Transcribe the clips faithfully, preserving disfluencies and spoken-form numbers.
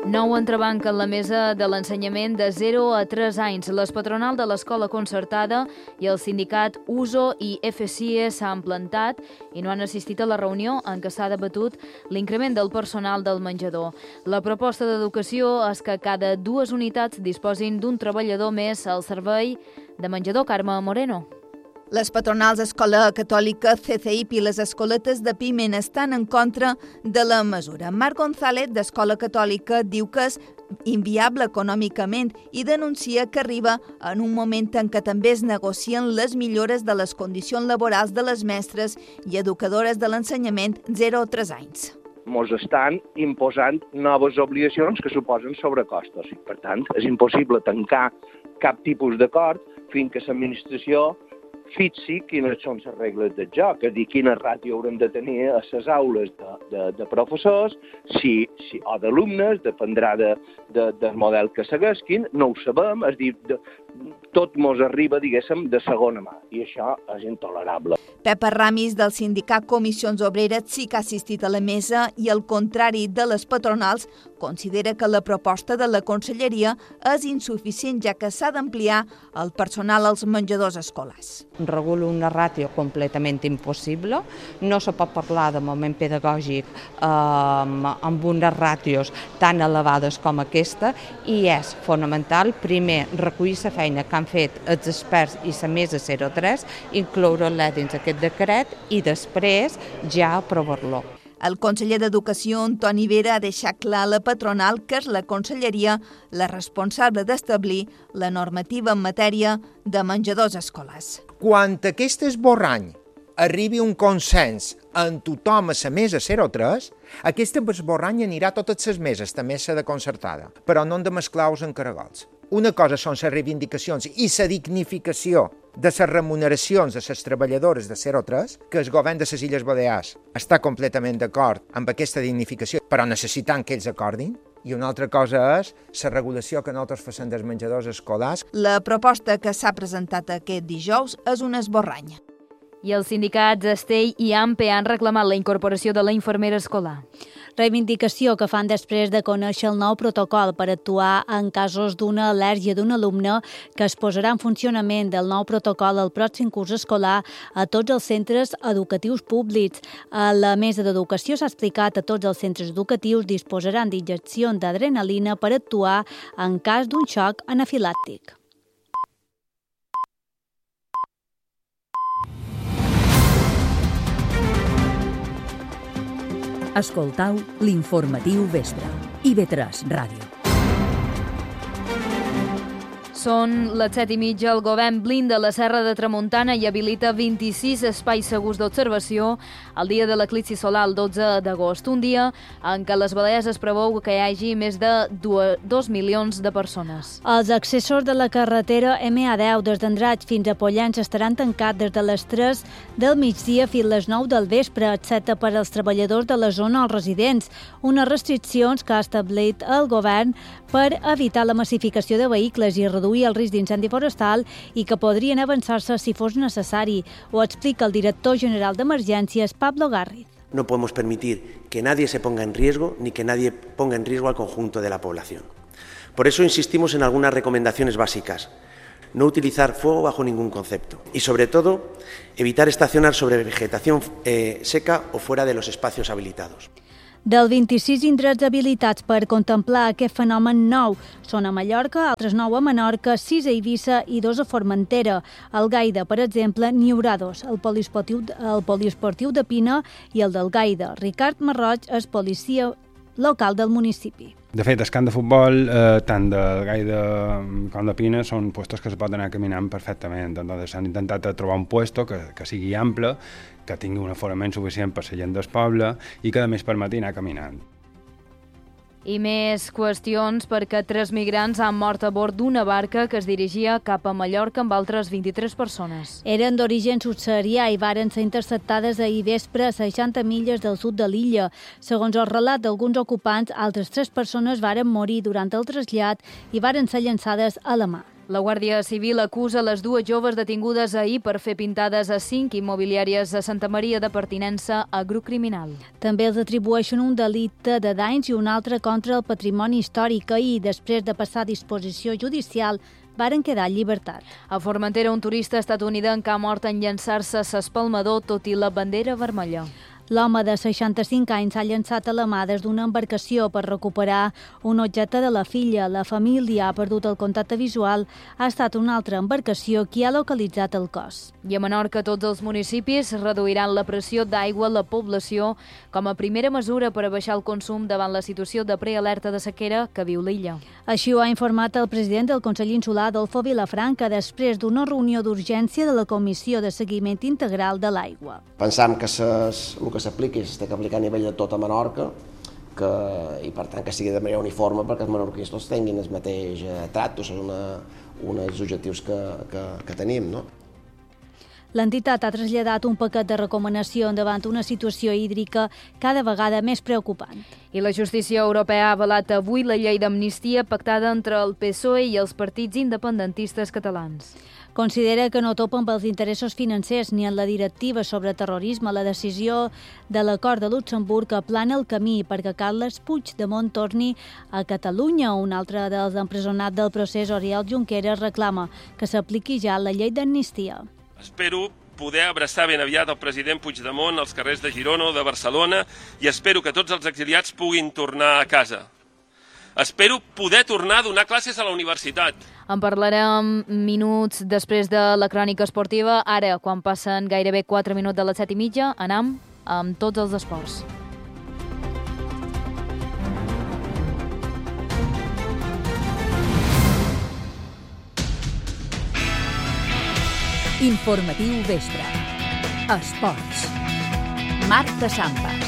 Nou entrebanc en la mesa de l'ensenyament de zero a tres anys. Les patronal de l'escola concertada i el sindicat U S O i F C E s'han plantat i no han assistit a la reunió en què s'ha debatut l'increment del personal del menjador. La proposta d'educació és que cada dues unitats disposin d'un treballador més al servei de menjador. Carme Moreno. Les patronals Escola Catòlica, C C I P i les escoletes de Piment estan en contra de la mesura. Marc González, d'Escola Catòlica, diu que és inviable econòmicament i denuncia que arriba en un moment en què també es negocien les millores de les condicions laborals de les mestres i educadores de l'ensenyament zero a tres anys. Ens estan imposant noves obligacions que suposen sobrecostos. Per tant, és impossible tancar cap tipus d'acord fins que l'administració fixi quines són les regles del joc, és a dir, quina ràtio haurem de tenir a les aules de, de, de professors si, si, o d'alumnes, dependrà de, de, del model que seguesquin, no ho sabem, és a dir, de, tot mos arriba, diguéssim, de segona mà, i això és intolerable. Pepa Ramis, del sindicat Comissions Obreres, sí que ha assistit a la mesa i, al contrari de les patronals, considera que la proposta de la Conselleria és insuficient, ja que s'ha d'ampliar el personal als menjadors escolars. Regula una ràtio completament impossible, no se pot parlar de moment pedagògic eh, amb unes ràtios tan elevades com aquesta i és fonamental, primer, recollir la feina que han fet els experts i la mesa zero tres, incloure-la dins aquest decret i després ja aprovar-lo. El conseller d'Educació, Antoni Vera, ha deixat clar a la patronal que és la Conselleria la responsable d'establir la normativa en matèria de menjadors escolars. Quan aquest esborrany arribi un consens en tothom a la mesa zero tres, aquest esborrany anirà a totes les meses, també a la de concertada, però no hem de mesclar-los en caragols. Una cosa són les reivindicacions i la dignificació de les remuneracions de les treballadores de zero tres, que el govern de les Illes Balears està completament d'acord amb aquesta dignificació, però necessitant que ells acordin. I una altra cosa és la regulació que nosaltres fem dels menjadors escolars. La proposta que s'ha presentat aquest dijous és un esborrany. I els sindicats Estell i AMPE han reclamat la incorporació de la infermera escolar. Reivindicació que fan després de conèixer el nou protocol per actuar en casos d'una al·lèrgia d'un alumne que es posarà en funcionament del nou protocol al pròxim curs escolar a tots els centres educatius públics. A la mesa d'educació s'ha explicat a tots els centres educatius disposaran d'injeccions d'adrenalina per actuar en cas d'un xoc anafilàctic. Escoltau l'informatiu vespre. I ve tres Ràdio. Són les set i mitja. El govern blinda la Serra de Tramuntana i habilita vint-i-sis espais segurs d'observació el dia de l'eclipsi solar, el dotze d'agost. Un dia en què les Balears es preveu que hi hagi més de dos milions de persones. Els accessos de la carretera M A deu des d'Andratx fins a Pollença estaran tancats des de les tres del migdia fins a les nou del vespre, excepte per als treballadors de la zona als residents. Unes restriccions que ha establit el govern per evitar la massificació de vehicles i reduir el risc d'incendi forestal i que podrien avançar-se si fos necessari. Ho explica el director general d'Emergències, Pablo Garriz. No podemos permitir que nadie se ponga en riesgo ni que nadie ponga en riesgo al conjunto de la población. Por eso insistimos en algunas recomendaciones básicas. No utilizar fuego bajo ningún concepto y, sobre todo, evitar estacionar sobre vegetación eh, seca o fuera de los espacios habilitados. Del vint-i-sis indrets habilitats per contemplar aquest fenomen nou són a Mallorca, altres nou a Menorca, sis a Eivissa i dos a Formentera. Al Gaida, per exemple, n'hi haurà dos, el poliesportiu, el poliesportiu de Pina i el del Gaida. Ricard Marroig és policia local del municipi. De fet, el camp de futbol, eh, tant del Gaida com de Pina, són puestos que es poden anar caminant perfectament. Entonces, s'han intentat trobar un puesto que, que sigui ample, que tingui un aforament suficient per la gent del poble i que a més permeti anar caminant. I més qüestions perquè tres migrants han mort a bord d'una barca que es dirigia cap a Mallorca amb altres vint-i-tres persones. Eren d'origen subsaharià i varen ser interceptades ahir vespre a seixanta milles del sud de l'illa. Segons el relat d'alguns ocupants, altres tres persones varen morir durant el trasllat i varen ser llançades a la mar. La Guàrdia Civil acusa les dues joves detingudes ahir per fer pintades a cinc immobiliàries a Santa Maria de pertinença a grup criminal. També els atribueixen un delicte de danys i un altre contra el patrimoni històric i, després de passar a disposició judicial, varen quedar en llibertat. A Formentera, un turista estatunidenc ha mort en llançar-se a s'espalmador tot i la bandera vermella. L'home de seixanta-cinc anys s'ha llançat a la mà des d'una embarcació per recuperar un objecte de la filla. La família ha perdut el contacte visual. Ha estat una altra embarcació qui ha localitzat el cos. I a Menorca, tots els municipis reduiran la pressió d'aigua a la població com a primera mesura per a baixar el consum davant la situació de prealerta de sequera que viu l'illa. Així ho ha informat el president del Consell Insular, Adolfo Vilafranca, després d'una reunió d'urgència de la Comissió de Seguiment Integral de l'Aigua. Pensam que ses, el que s'apliqui s'ha d'aplicar a nivell de tota Menorca que, i per tant que sigui de manera uniforme perquè els menorquins tots tinguin el mateix eh, tracte, són una, uns objectius que, que, que tenim, no? L'entitat ha traslladat un paquet de recomanacions davant una situació hídrica cada vegada més preocupant. I la justícia europea ha avalat avui la llei d'amnistia pactada entre el P S O E i els partits independentistes catalans. Considera que no topa amb els interessos financers ni en la directiva sobre terrorisme. La decisió de l'acord de Luxemburg aplana el camí perquè Carles Puigdemont torni a Catalunya. Un altre dels empresonats del procés, Oriol Junqueras, reclama que s'apliqui ja la llei d'amnistia. Espero poder abraçar ben aviat el president Puigdemont als carrers de Girona o de Barcelona i espero que tots els exiliats puguin tornar a casa. Espero poder tornar a donar classes a la universitat. En parlarem minuts després de la crònica esportiva. Ara, quan passen gairebé quatre minuts de les set i mitja, anem amb tots els esports. Informatiu Vespre. Esports. Marta Sampas.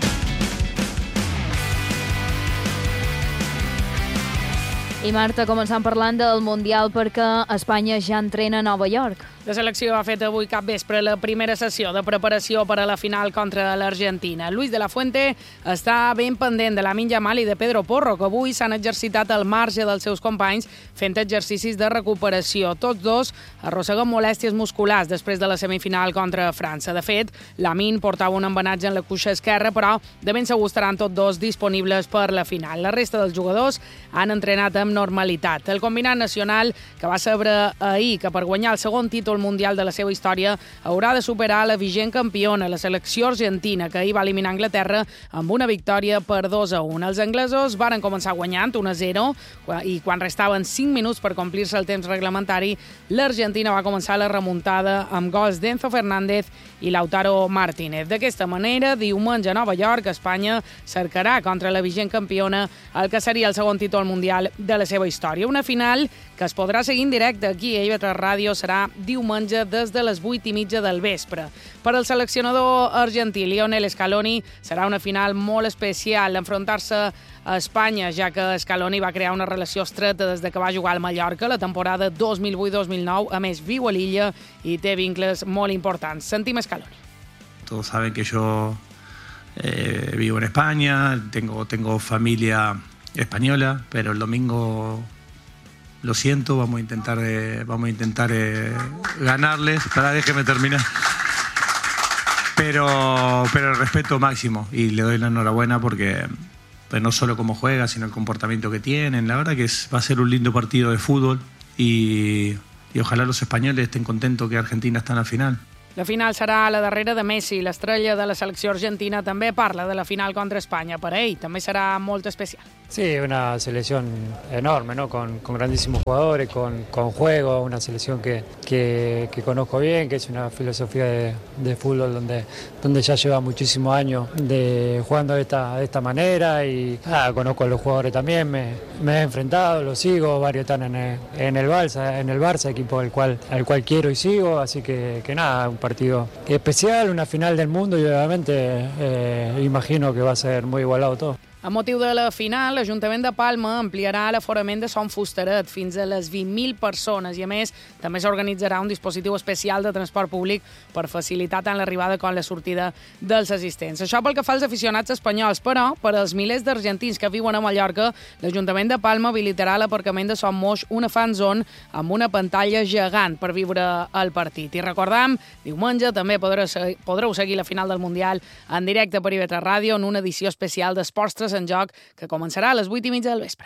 I Marta, començant parlant del Mundial perquè Espanya ja entrena a Nova York. La selecció ha fet avui cap vespre la primera sessió de preparació per a la final contra l'Argentina. Luis de la Fuente està ben pendent de Lamine Yamal i de Pedro Porro, que avui s'han exercitat al marge dels seus companys fent exercicis de recuperació. Tots dos arrosseguen molèsties musculars després de la semifinal contra França. De fet, Lamine portava un embenatge en la cuixa esquerra, però de ben segur estaran tots dos disponibles per la final. La resta dels jugadors han entrenat amb normalitat. El combinat nacional, que va saber ahir que per guanyar el segon títol mundial de la seva història haurà de superar la vigent campiona, la selecció argentina, que ahir va eliminar Anglaterra amb una victòria per dos a un. Els anglesos varen començar guanyant un a zero i quan restaven cinc minuts per complir-se el temps reglamentari, l'Argentina va començar la remuntada amb gols d'Enzo Fernández i Lautaro Martínez. D'aquesta manera, diumenge a Nova York, Espanya cercarà contra la vigent campiona el que seria el segon títol mundial de la seva història. Una final que es podrà seguir en directe aquí a I V tres Ràdio, serà diumenge des de les vuit i mitja del vespre. Per al seleccionador argentí Lionel Scaloni serà una final molt especial, enfrontar-se a Espanya, ja que Scaloni va crear una relació estreta des de que va jugar al Mallorca la temporada dos mil vuit dos mil nou. A més, viu a l'illa i té vincles molt importants. Sentim Scaloni. Todos saben que yo eh, vivo en España, tengo, tengo familia española, pero el domingo lo siento, vamos a intentar, eh, vamos a intentar eh, ganarles. Para, déjeme terminar. Pero, pero el respeto máximo y le doy la enhorabuena porque pues, no solo cómo juega, sino el comportamiento que tienen. La verdad que es, va a ser un lindo partido de fútbol y, y ojalá los españoles estén contentos que Argentina está en la final. La final serà la darrera de Messi. L'estrella de la selecció argentina també parla de la final contra Espanya. Per a ell també serà molt especial. Sí, una selección enorme, ¿no? Con, con grandísimos jugadores, con, con juego, una selección que, que, que conozco bien, que es una filosofía de, de fútbol donde, donde ya lleva muchísimos años de, jugando de esta, de esta manera y ah, conozco a los jugadores también, me, me he enfrentado, los sigo, varios están en el, en el Barça, en el Barça, equipo al cual, al cual quiero y sigo, así que, que nada, un partido especial, una final del mundo y obviamente eh, imagino que va a ser muy igualado todo. A motiu de la final, l'Ajuntament de Palma ampliarà l'aforament de Son Fustaret fins a les vint mil persones i, a més, també s'organitzarà un dispositiu especial de transport públic per facilitar tant l'arribada com la sortida dels assistents. Això pel que fa als aficionats espanyols, però per als milers d'argentins que viuen a Mallorca, l'Ajuntament de Palma habilitarà l'aparcament de Son Moix, una fan zone amb una pantalla gegant per viure el partit. I recordam, diumenge també podreu, podreu seguir la final del Mundial en directe per I V tres Ràdio en una edició especial d'Esports en joc que començarà a les vuit i mitja del vespre.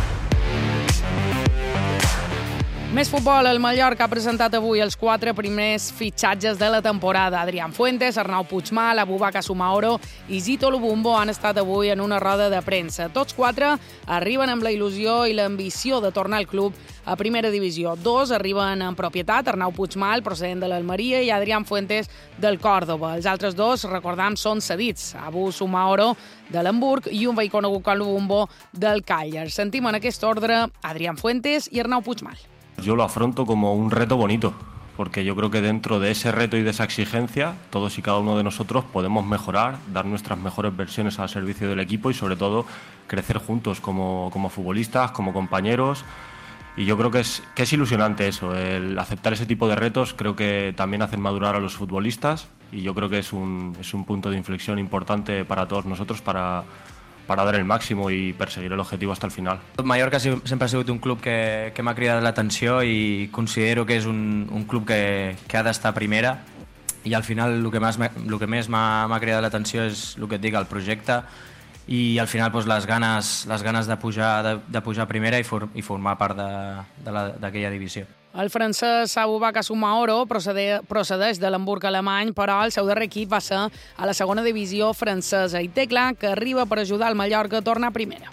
Més futbol. El Mallorca ha presentat avui els quatre primers fitxatges de la temporada. Adrián Fuentes, Arnau Puigmal, Abubakar Soumaoro i Zito Lubumbo han estat avui en una roda de premsa. Tots quatre arriben amb la il·lusió i l'ambició de tornar al club a primera divisió. Dos arriben en propietat, Arnau Puigmal, procedent de l'Almeria, i Adrián Fuentes del Córdoba. Els altres dos, recordam, són cedits. Abu Soumaoro de l'Hamburg i un veí conegut com Lubumbo del Càller. Sentim en aquest ordre Adrián Fuentes i Arnau Puigmal. Yo lo afronto como un reto bonito, porque yo creo que dentro de ese reto y de esa exigencia, todos y cada uno de nosotros podemos mejorar, dar nuestras mejores versiones al servicio del equipo y sobre todo crecer juntos como, como futbolistas, como compañeros. Y yo creo que es, que es ilusionante eso, el aceptar ese tipo de retos. Creo que también hacen madurar a los futbolistas y yo creo que es un, es un punto de inflexión importante para todos nosotros para, para dar el máximo y perseguir el objetivo hasta el final. Mallorca sempre ha sigut un club que, que m'ha cridat l'atenció i considero que és un, un club que, que ha d'estar a primera, i al final el que, més, el que més m'ha cridat l'atenció és el que et dic, el projecte, i al final doncs, les ganes, les ganes de, pujar, de, de pujar a primera i, for, i formar part d'aquella divisió. El francès Abubakar Soumaoro procedeix de l'Hamburg alemany, però el seu darrer equip va ser a la segona divisió francesa i té clar que arriba per ajudar el Mallorca a tornar a primera.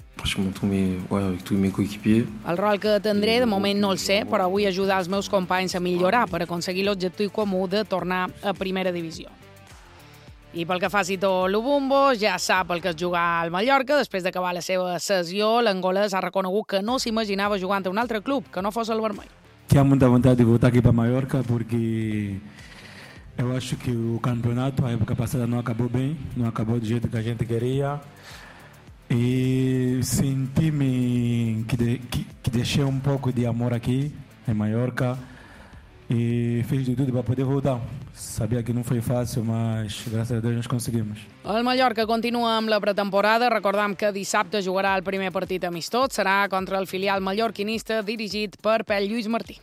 El rol que tindré de moment no el sé, però vull ajudar els meus companys a millorar per aconseguir l'objectiu comú de tornar a primera divisió. I pel que fa a Zito Lubumbo, ja sap el que és jugar al Mallorca. Després d'acabar la seva sessió, l'angolès ha reconegut que no s'imaginava jugant a un altre club que no fos el vermell. Tinha muita vontade de voltar aqui para Mallorca porque eu acho que o campeonato, a época passada, não acabou bem, não acabou do jeito que a gente queria. E senti-me que, de, que, que deixei um pouco de amor aqui em Mallorca e fiz de tudo para poder voltar. Sabia que não foi fácil, mas gràcies a Deus nós conseguimos. El Mallorca continua amb la pretemporada. Recordam que dissabte jugarà el primer partit amistós. Serà contra el filial mallorquinista dirigit per Pep Lluís Martí.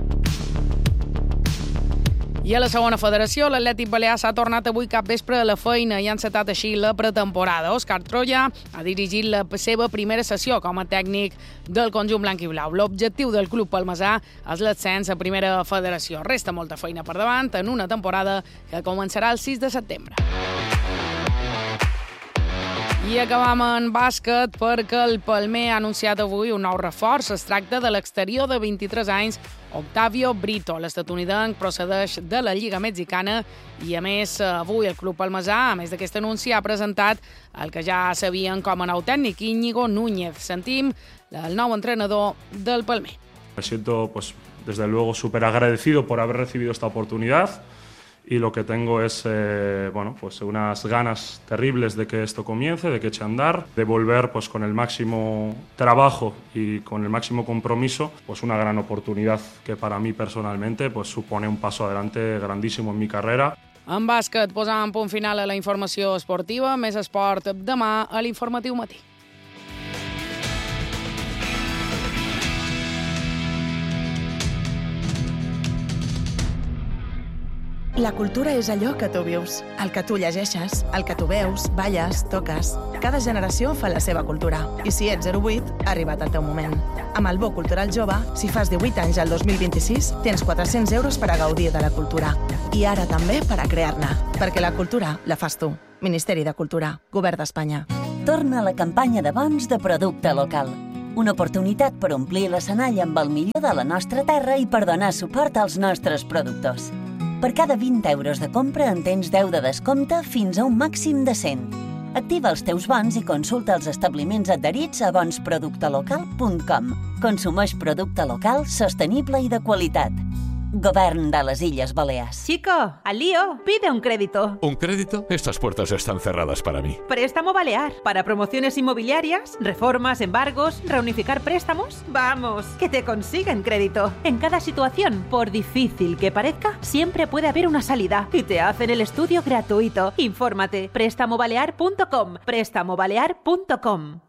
I a la segona federació, l'Atlètic Balear s'ha tornat avui cap vespre a la feina i ha encetat així la pretemporada. Òscar Troya ha dirigit la seva primera sessió com a tècnic del conjunt blanc i blau. L'objectiu del club palmesà és l'ascens a primera federació. Resta molta feina per davant en una temporada que començarà el sis de setembre. I acabam en bàsquet perquè el Palmer ha anunciat avui un nou reforç. Es tracta de l'exterior de vint-i-tres anys, Octavio Brito. L'estatunidenc procedeix de la Lliga Mexicana i, a més, avui el club palmesà, a més d'aquest anunci, ha presentat el que ja sabien com a nou tècnic, Íñigo Núñez. Sentim el nou entrenador del Palmer. Me siento, pues, desde luego, súper agradecido por haber recibido esta oportunidad. Y lo que tengo es eh, bueno, pues unas ganas terribles de que esto comience, de que eche a andar, de volver pues, con el máximo trabajo y con el máximo compromiso, pues una gran oportunidad que para mí personalmente pues, supone un paso adelante grandísimo en mi carrera. En bàsquet posàvem punt final a la informació esportiva. Més esport demà a l'Informatiu Matí. La cultura és allò que tu vius, el que tu llegeixes, el que tu veus, balles, toques. Cada generació fa la seva cultura. I si ets zero vuit, ha arribat el teu moment. Amb el Bo Cultural Jove, si fas divuit anys al dos mil vint-i-sis, tens quatre-cents euros per a gaudir de la cultura. I ara també per a crear-ne. Perquè la cultura la fas tu. Ministeri de Cultura, Govern d'Espanya. Torna la campanya de bons de producte local. Una oportunitat per omplir l'escenari amb el millor de la nostra terra i per donar suport als nostres productors. Per cada vint euros de compra en tens deu de descompte fins a un màxim de cent. Activa els teus bons i consulta els establiments adherits a bons producte local punt com. Consumeix producte local, sostenible i de qualitat. Govern de les Illes Balears. Chico, al lío, pide un crédito. ¿Un crédito? Estas puertas están cerradas para mí. Préstamo Balear. Para promociones inmobiliarias, reformas, embargos, reunificar préstamos. Vamos, que te consiguen crédito. En cada situación, por difícil que parezca, siempre puede haber una salida. Y te hacen el estudio gratuito. Infórmate. préstamo balear punto com. préstamo balear punto com.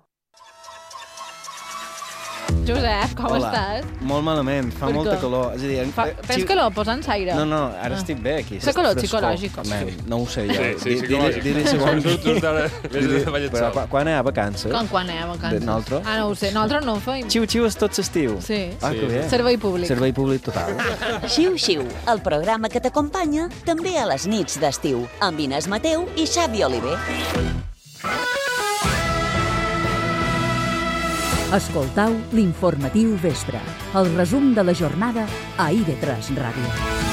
Josep, com Hola. estàs? Molt malament, fa Per molta què? calor. És a dir, Fa, tens calor? Posa'ns aire. No, no, ara Ah. estic bé aquí. Fa calor Frescor. psicològica. Man, no ho sé jo. Sí, sí, Di- psicològic. Dir-li segons... Surts d'ara, vés de ballet Però sol. quan- quan hi ha vacances? Com quan anem a vacances? De nosaltres? Ah, no ho sé. Nosaltres no ho feim. Xiu-xiu és tot l'estiu. Sí. Ah, que bé. Servei públic. Servei públic total. Xiu-xiu, el programa que t'acompanya també a les nits d'estiu, amb Inés Mateu i Xavi Oliver. Escoltau l'informatiu vespre, el resum de la jornada a I V tres Ràdio.